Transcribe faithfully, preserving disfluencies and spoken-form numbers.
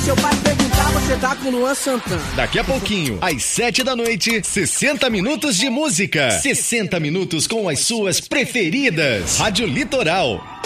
seu pai perguntar, você tá com Luan Santana. Daqui a pouquinho, às sete da noite, sessenta minutos de música. sessenta minutos com as suas preferidas. Rádio Litoral.